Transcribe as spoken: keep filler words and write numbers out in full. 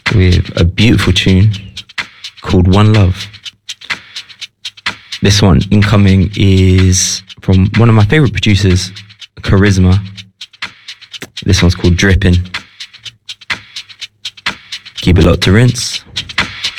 with a beautiful tune called One Love. This one incoming is from one of my favorite producers, Charisma. This one's called Drippin'. Keep it locked to Rinse.